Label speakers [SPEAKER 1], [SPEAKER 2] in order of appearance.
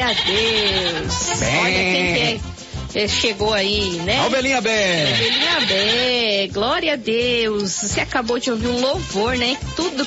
[SPEAKER 1] a Deus.
[SPEAKER 2] Bem.
[SPEAKER 1] Olha quem chegou aí, né?
[SPEAKER 2] Ovelhinha Bé.
[SPEAKER 1] Ovelhinha Bé, glória a Deus. Você acabou de ouvir um louvor, né? Tudo